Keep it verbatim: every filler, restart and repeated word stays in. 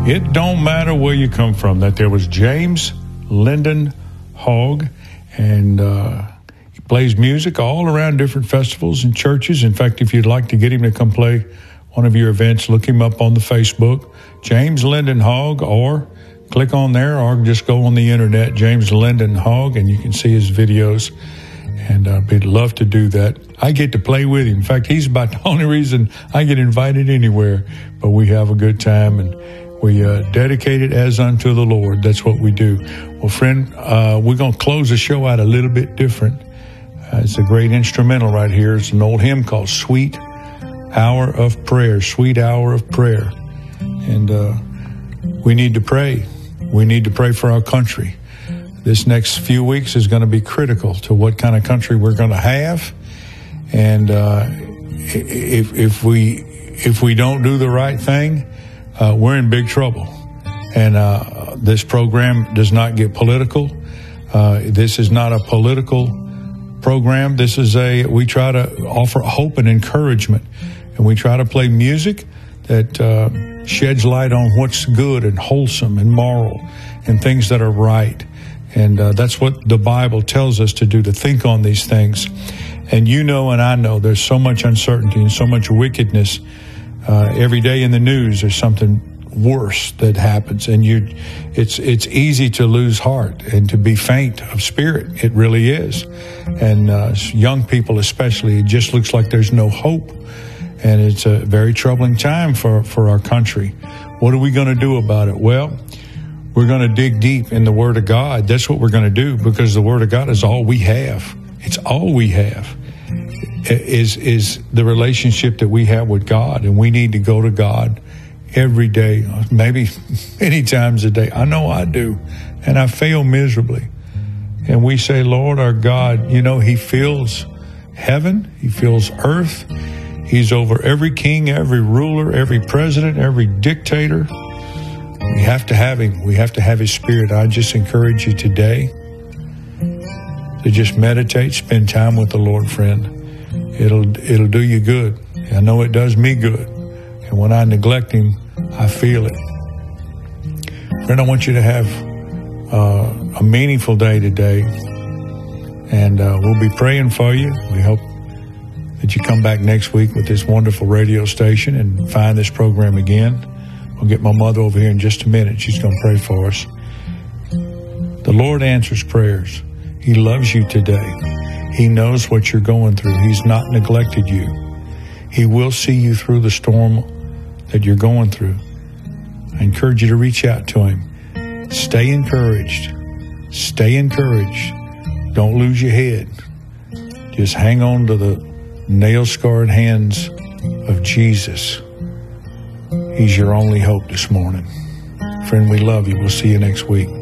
It don't matter where you come from. That there was James Linden Hogg, and uh, he plays music all around different festivals and churches. In fact, if you'd like to get him to come play one of your events, look him up on the Facebook, James Linden Hogg, or click on there, or just go on the internet, James Linden Hogg, and you can see his videos. And uh, we'd love to do that. I get to play with him. In fact, he's about the only reason I get invited anywhere. But we have a good time, and we uh, dedicate it as unto the Lord. That's what we do. Well, friend, uh, we're going to close the show out a little bit different. Uh, it's a great instrumental right here. It's an old hymn called Sweet Hour of Prayer, Sweet Hour of Prayer. And uh, we need to pray. We need to pray for our country. This next few weeks is going to be critical to what kind of country we're going to have. And uh, if, if we if we don't do the right thing, uh, we're in big trouble. And uh, this program does not get political. Uh, this is not a political program. This is a, we try to offer hope and encouragement. And we try to play music that uh, sheds light on what's good and wholesome and moral and things that are right. And uh, that's what the Bible tells us to do, to think on these things. And you know and I know there's so much uncertainty and so much wickedness. Uh, every day in the news there's something worse that happens. And you, it's it's easy to lose heart and to be faint of spirit. It really is. And uh, young people especially, it just looks like there's no hope. And it's a very troubling time for, for our country. What are we going to do about it? Well, we're going to dig deep in the Word of God. That's what we're going to do, because the Word of God is all we have. It's all we have is is the relationship that we have with God. And we need to go to God every day, maybe many times a day. I know I do, and I fail miserably. And we say, Lord, our God, you know, He fills heaven. He fills earth. He's over every king, every ruler, every president, every dictator. We have to have Him. We have to have His Spirit. I just encourage you today to just meditate, spend time with the Lord, friend. It'll it'll do you good. I know it does me good. And when I neglect Him, I feel it. Friend, I want you to have uh, a meaningful day today. And uh, we'll be praying for you. We hope that you come back next week with this wonderful radio station and find this program again. We'll get my mother over here in just a minute. She's going to pray for us. The Lord answers prayers. He loves you today. He knows what you're going through. He's not neglected you. He will see you through the storm that you're going through. I encourage you to reach out to Him. Stay encouraged. Stay encouraged. Don't lose your head. Just hang on to the nail-scarred hands of Jesus. He's your only hope this morning. Friend, we love you. We'll see you next week.